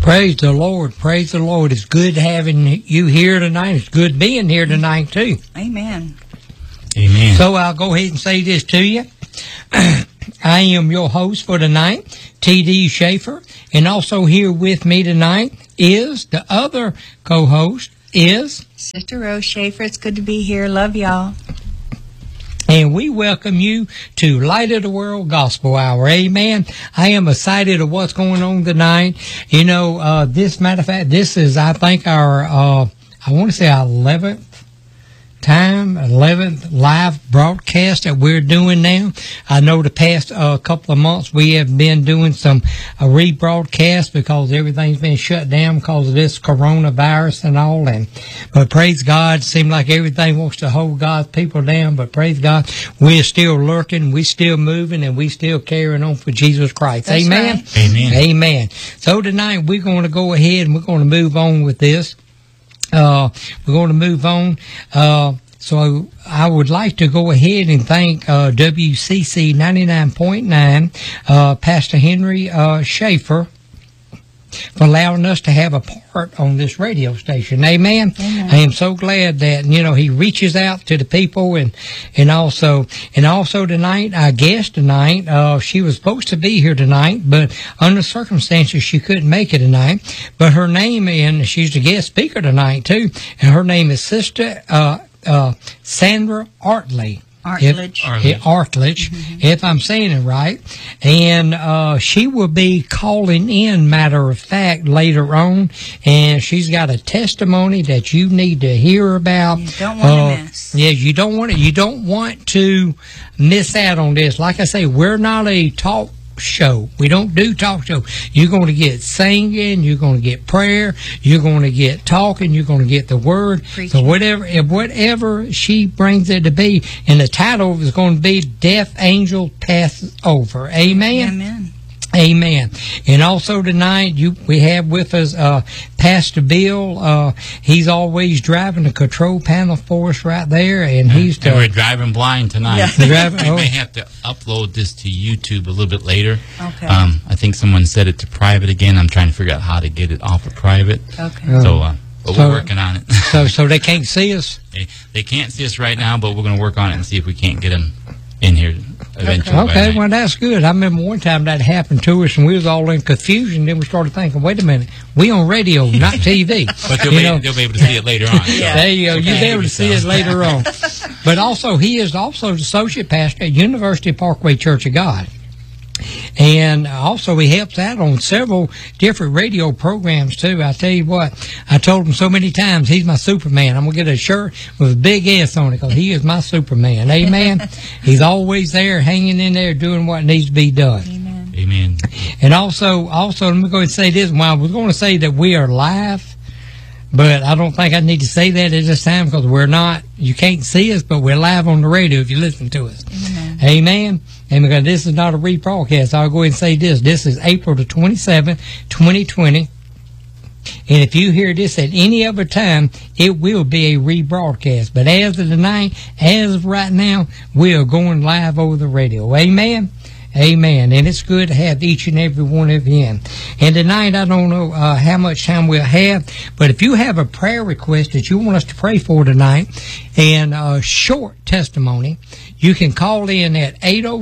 Praise the Lord. Praise the Lord. It's good having you here tonight. It's good being here tonight, too. Amen. Amen. So I'll go ahead and say this to you. I am your host for tonight, T.D. Schaefer. And also here with me tonight is the other co-host is Sister Rose Schaefer. It's good to be here. Love y'all. And we welcome you to Light of the World Gospel Hour. Amen. I am excited of what's going on tonight. You know, matter of fact, this is, I think, our, I want to say our 11th live broadcast that we're doing now. I know the past couple of months we have been doing some rebroadcast because everything's been shut down because of this coronavirus and all. But praise God, it seems like everything wants to hold God's people down. But praise God, we're still lurking, we're still moving, and we're still carrying on for Jesus Christ. That's Amen. Right. Amen. Amen. So tonight we're going to go ahead and we're going to move on with this. We're going to move on. So I would like to go ahead and thank WCC 99.9, Pastor Henry Schaefer, for allowing us to have a part on this radio station. Amen. Amen. I am so glad that, you know, he reaches out to the people and also tonight, our guest tonight, she was supposed to be here tonight, but under circumstances she couldn't make it tonight. But her name, and she's the guest speaker tonight too, and her name is Sister Sandra Artledge. Artledge, if I'm saying it right. And she will be calling in, matter of fact, later on. And she's got a testimony that you need to hear about. You don't want to miss. Yeah, you don't want to miss out on this. Like I say, we're not a talk show. We don't do talk show. You're going to get singing, you're going to get prayer, you're going to get talking, you're going to get the word. Preaching. So whatever she brings it to be, and the title is going to be Deaf Angel Pass Over. Amen. Amen. Amen. And also tonight we have with us Pastor Bill. He's always driving the control panel for us right there, and we're driving blind tonight. Yeah. We may have to upload this to YouTube a little bit later. Okay. I think someone set it to private again. I'm trying to figure out how to get it off of private. Okay. But we're working on it. so they can't see us. They can't see us right now, but we're going to work on it and see if we can't get them in here eventually. Okay, well, that's good. I remember one time that happened to us, and we was all in confusion. Then we started thinking, wait a minute, we on radio, not TV. But they'll be able to see it later on. So. Yeah. There you go. You'll be able to see it later on. But also, he is also the associate pastor at University Parkway Church of God. And also he helps out on several different radio programs too. I tell you what, I told him so many times, he's my Superman. I'm going to get a shirt with a big S on it because he is my Superman. Amen. He's always there, hanging in there, doing what needs to be done. Amen. Amen. And also, let me go ahead and say this. Well, I was going to say that we are live, but I don't think I need to say that at this time because we're not. You can't see us, but we're live on the radio if you listen to us. Amen. Amen. And because this is not a rebroadcast, I'll go ahead and say this. This is April the 27th, 2020. And if you hear this at any other time, it will be a rebroadcast. But as of tonight, as of right now, we are going live over the radio. Amen. Amen. And it's good to have each and every one of you in. And tonight, I don't know how much time we'll have, but if you have a prayer request that you want us to pray for tonight and a short testimony, you can call in at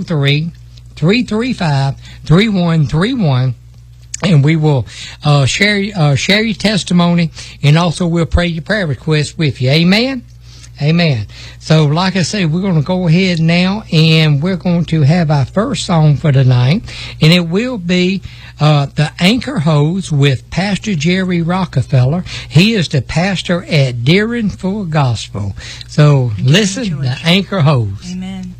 803-335-3131. And we will share your testimony, and also we'll pray your prayer request with you. Amen? Amen. So, like I said, we're going to go ahead now, and we're going to have our first song for tonight, and it will be The Anchor Hose with Pastor Jerry Rockefeller. He is the pastor at Deering Full Gospel. So, listen, The Anchor Hose. Amen.